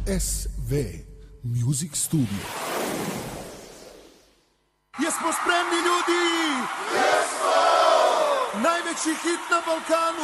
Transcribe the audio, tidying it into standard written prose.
SV Music Studio. Jesmo spremni ljudi? Jesmo! Najveći hit na Balkanu